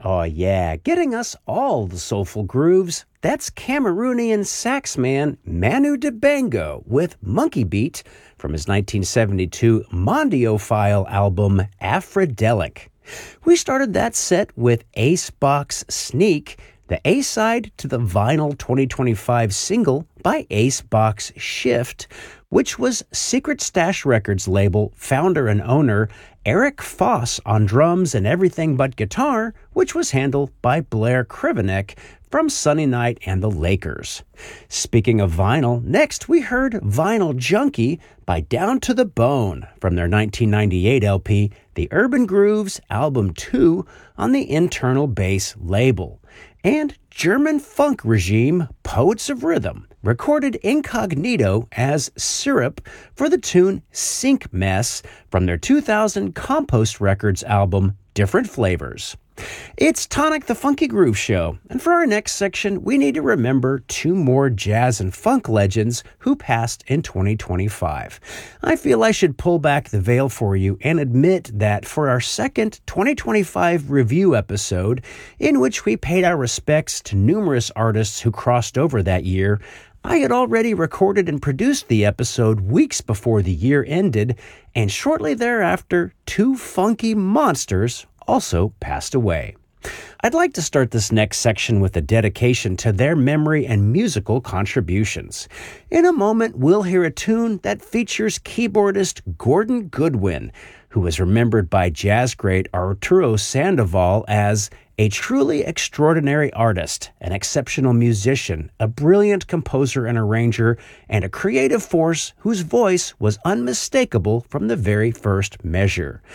Oh yeah, getting us all the soulful grooves. That's Cameroonian saxman Manu Dibango with Monkey Beat from his 1972 Mondiophile album Afrodelic. We started that set with Ace Box Sneak, the A-side to the Vinyl 2025 single by Ace Box Shift, which was Secret Stash Records label founder and owner Eric Foss on drums and everything but guitar, which was handled by Blair Krivenek from Sunny Night and the Lakers. Speaking of vinyl, next we heard Vinyl Junkie by Down to the Bone from their 1998 LP, The Urban Grooves Album 2 on the Internal Bass label. And German funk regime Poets of Rhythm recorded incognito as Syrup for the tune Sink Mess from their 2000 Compost Records album Different Flavors. It's Tonic the Funky Groove Show, and for our next section, we need to remember two more jazz and funk legends who passed in 2025. I feel I should pull back the veil for you and admit that for our second 2025 review episode, in which we paid our respects to numerous artists who crossed over that year, I had already recorded and produced the episode weeks before the year ended, and shortly thereafter, two funky monsters also passed away. I'd like to start this next section with a dedication to their memory and musical contributions. In a moment, we'll hear a tune that features keyboardist Gordon Goodwin, who is remembered by jazz great Arturo Sandoval as a truly extraordinary artist, an exceptional musician, a brilliant composer and arranger, and a creative force whose voice was unmistakable from the very first measure.